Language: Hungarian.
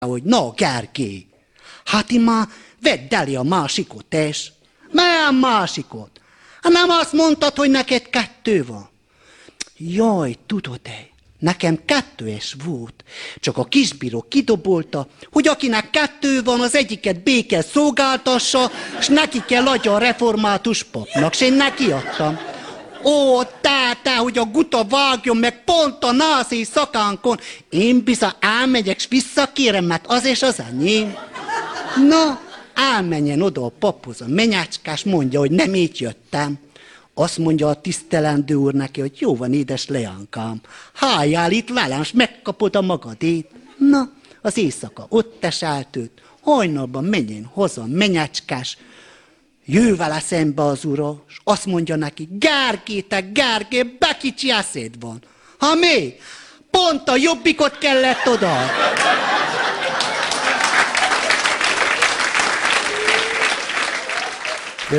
hogy na, Gergé, hát én már vedd elé a másikot, és milyen másikot? Hát nem azt mondtad, hogy neked 2 van. Jaj, tudod-e, nekem 2 es volt, csak a kisbíró kidobolta, hogy akinek 2 van, az egyiket béke szolgáltassa, s neki kell adja a református papnak, s én neki adtam. Ó, te, hogy a guta vágjon meg pont a nászi szakánkon. Én bizony elmegyek, s visszakérem, mert az és az enyém. Na, elmenjen oda a paphoz, a menyácskás mondja, hogy nem így jöttem. Azt mondja a tisztelendő úr neki, hogy jó van, édes leánkám, háljál itt velem, s megkapod a magadét. Na, az éjszaka ott eselt őt, hajnalban menjen hozzá, menyácskás, jő vele szembe az ura, és azt mondja neki, Gergé, bekicsi eszéd van. Ha mi? Pont a jobbikot kellett oda.